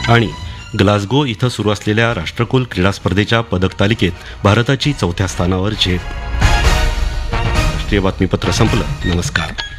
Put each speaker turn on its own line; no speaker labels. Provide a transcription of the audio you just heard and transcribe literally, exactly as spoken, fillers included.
आणि ग्लासगो इथं सुरू असलेल्या राष्ट्रकुल क्रीडा स्पर्धेच्या पदक तालिकेत भारताची चौथ्या स्थानावर झेप. राष्ट्रीय बातमीपत्र संपलं. नमस्कार.